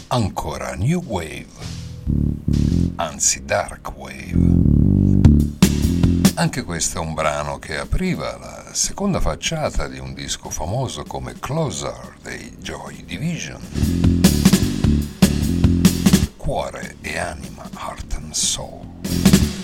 ancora New Wave, anzi Dark Wave. Anche questo è un brano che apriva la seconda facciata di un disco famoso come Closer dei Joy Division. Cuore e anima, Heart and Soul.